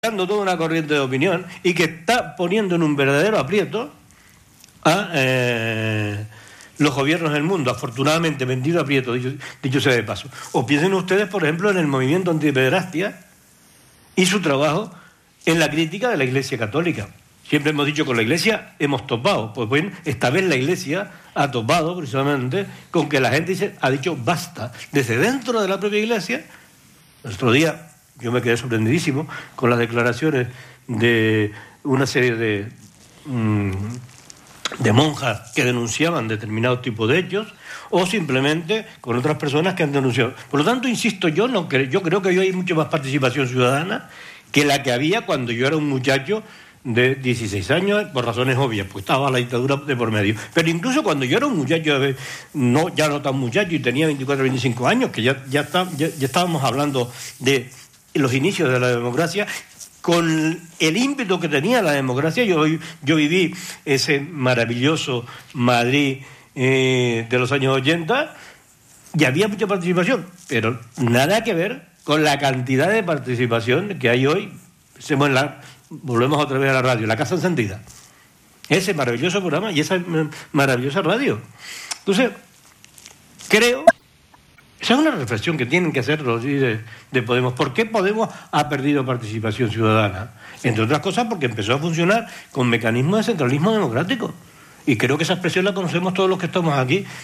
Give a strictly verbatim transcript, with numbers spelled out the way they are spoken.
dando toda una corriente de opinión y que está poniendo en un verdadero aprieto a eh, los gobiernos del mundo, afortunadamente vendido a aprieto, dicho, dicho sea de paso. O piensen ustedes, por ejemplo, en el movimiento antipederastia y su trabajo en la crítica de la Iglesia Católica. Siempre hemos dicho que con la Iglesia hemos topado. Pues bien, esta vez la Iglesia ha topado precisamente con que la gente dice, ha dicho basta. Desde dentro de la propia Iglesia, el otro día yo me quedé sorprendidísimo con las declaraciones de una serie de, mmm, de monjas que denunciaban determinados tipos de hechos, o simplemente con otras personas que han denunciado. Por lo tanto, insisto, yo no creo, yo creo que hoy hay mucha más participación ciudadana que la que había cuando yo era un muchacho de dieciséis años, por razones obvias, pues estaba la dictadura de por medio. Pero incluso cuando yo era un muchacho, no, ya no tan muchacho, y tenía veinticuatro, veinticinco años, que ya, ya, está, ya, ya estábamos hablando de los inicios de la democracia, con el ímpetu que tenía la democracia, yo, yo viví ese maravilloso Madrid eh, de los años ochenta, y había mucha participación, pero nada que ver con la cantidad de participación que hay hoy. La, volvemos otra vez a la radio, la Casa Encendida, ese maravilloso programa y esa maravillosa radio. Entonces, creo, esa es una reflexión que tienen que hacer los líderes de Podemos. ¿Por qué Podemos ha perdido participación ciudadana? Entre otras cosas porque empezó a funcionar con mecanismos de centralismo democrático. Y creo que esa expresión la conocemos todos los que estamos aquí,